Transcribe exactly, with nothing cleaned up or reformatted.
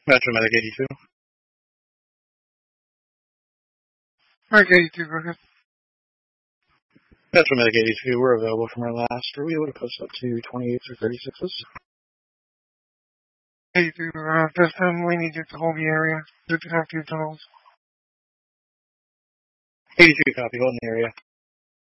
Metro Medic eighty-two. Medic eighty-two, go ahead. Metro Medic eighty-two, we're available from our last. Are we able to post up to twenty-eights or thirty-sixes? eighty-two, uh, this time we need you to hold the area. You have two tunnels. eighty-two, copy, hold in the area.